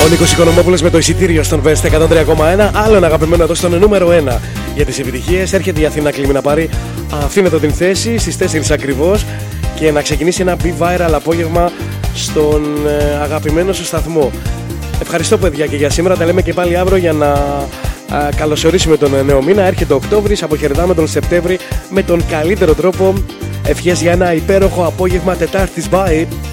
Ο Νίκος Οικονομόπουλος με το εισιτήριο στον Βεστ 103,1. Άλλον αγαπημένο εδώ στον νούμερο 1 για τις επιτυχίες. Έρχεται η Αθήνα Κλίμη να πάρει αφήνετο την θέση στις 4 ακριβώς και να ξεκινήσει ένα be viral απόγευμα στον αγαπημένο σου σταθμό. Ευχαριστώ παιδιά και για σήμερα. Τα λέμε και πάλι αύριο για να καλωσορίσουμε τον νέο μήνα. Έρχεται ο Οκτώβρης, αποχαιρετάμε τον Σεπτέμβρη με τον καλύτερο τρόπο. Ευχές για ένα υπέροχο απόγευμα Τετάρτης. Bye!